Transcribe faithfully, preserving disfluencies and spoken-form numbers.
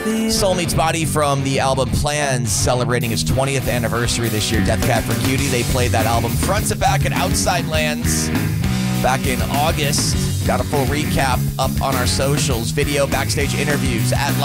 Soul Meets Body from the album Plans, celebrating its twentieth anniversary this year. Death Cab for Cutie, they played that album front to back at Outside Lands back in August. Got a full recap up on our socials, video, backstage interviews at